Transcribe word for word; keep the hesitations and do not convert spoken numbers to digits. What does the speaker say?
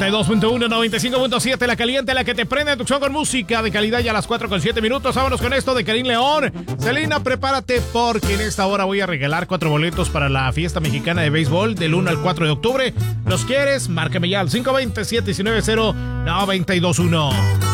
y dos punto uno, noventa y cinco punto siete, la caliente, la que te prende tu show con música de calidad ya a las cuatro con siete minutos. Vámonos con esto de Karim León. Celina, prepárate porque en esta hora voy a regalar cuatro boletos para la fiesta mexicana de béisbol del uno al cuatro de octubre. ¿Los quieres? Márcame ya al cinco dos cero, siete uno cero, nueve dos uno.